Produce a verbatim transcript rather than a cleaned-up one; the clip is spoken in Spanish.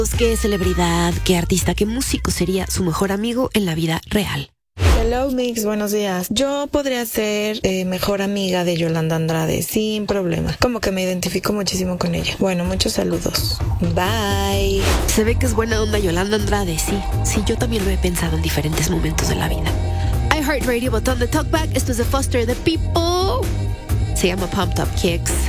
¿Qué celebridad, qué artista, qué músico sería su mejor amigo en la vida real? Hello Mix, buenos días. Yo podría ser eh, mejor amiga de Yolanda Andrade sin problema. Como que me identifico muchísimo con ella. Bueno, muchos saludos. Bye. Se ve que es buena onda Yolanda Andrade, sí. Sí, yo también lo he pensado en diferentes momentos de la vida. iHeartRadio, botón de Talkback. Esto es de Foster the People. Se llama Pumped Up Kicks.